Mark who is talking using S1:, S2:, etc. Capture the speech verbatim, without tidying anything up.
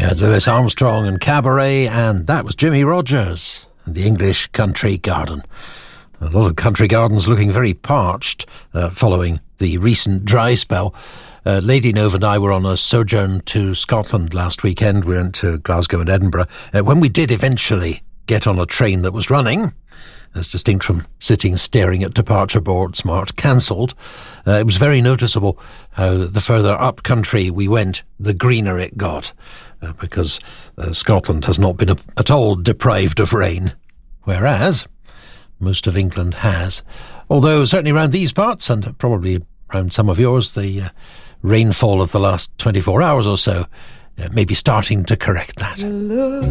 S1: had Louis Armstrong and Cabaret, and that was Jimmy Rogers and the English Country Garden. A lot of country gardens looking very parched uh, following the recent dry spell. Uh, Lady Nova and I were on a sojourn to Scotland last weekend. We went to Glasgow and Edinburgh. Uh, when we did eventually get on a train that was running, as distinct from sitting staring at departure boards marked cancelled, uh, it was very noticeable how the further up country we went, the greener it got, uh, because uh, Scotland has not been a, at all deprived of rain, whereas most of England has. Although certainly around these parts, and probably around some of yours, the uh, rainfall of the last twenty-four hours or so uh, may be starting to correct that.